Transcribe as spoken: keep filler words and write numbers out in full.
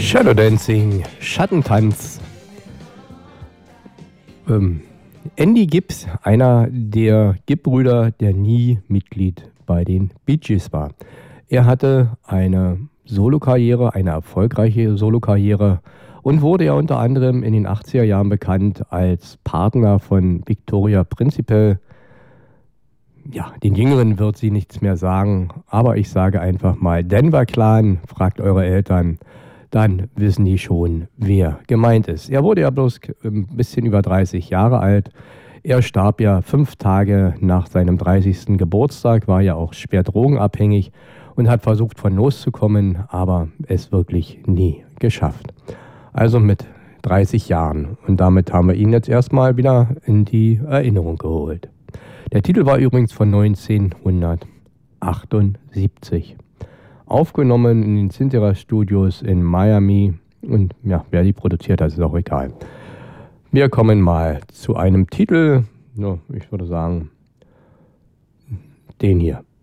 Shadow Dancing, Schattentanz. Ähm, Andy Gibbs, einer der Gibb-Brüder, der nie Mitglied bei den Bee Gees war. Er hatte eine Solokarriere, eine erfolgreiche Solokarriere und wurde ja unter anderem in den achtziger Jahren bekannt als Partner von Victoria Principal. Ja, den Jüngeren wird sie nichts mehr sagen, aber ich sage einfach mal Denver Clan, fragt eure Eltern, dann wissen die schon, wer gemeint ist. Er wurde ja bloß ein bisschen über dreißig Jahre alt. Er starb ja fünf Tage nach seinem dreißigsten Geburtstag, war ja auch schwer drogenabhängig und hat versucht, von loszukommen, aber es wirklich nie geschafft. Also mit dreißig Jahren. Und damit haben wir ihn jetzt erstmal wieder in die Erinnerung geholt. Der Titel war übrigens von neunzehnhundertachtundsiebzig. Aufgenommen in den Cinthera Studios in Miami. Und ja, wer die produziert hat, ist auch egal. Wir kommen mal zu einem Titel, ja, ich würde sagen, den hier.